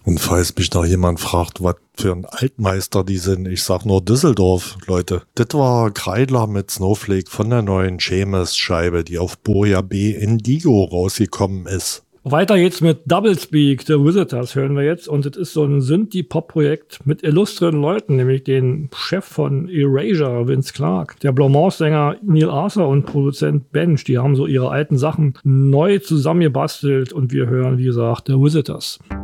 Und falls mich noch jemand fragt, was für ein Altmeister die sind, ich sag nur Düsseldorf, Leute. Das war Kreidler mit Snowflake von der neuen Seamus-Scheibe, die auf Boja B Indigo rausgekommen ist. Weiter geht's mit Doublespeak, The Visitors hören wir jetzt. Und es ist so ein Synthie-Pop-Projekt mit illustren Leuten, nämlich den Chef von Erasure, Vince Clarke, der Blue-Mouse-Sänger Neil Arthur und Produzent Bench. Die haben so ihre alten Sachen neu zusammengebastelt und wir hören, wie gesagt, The Visitors.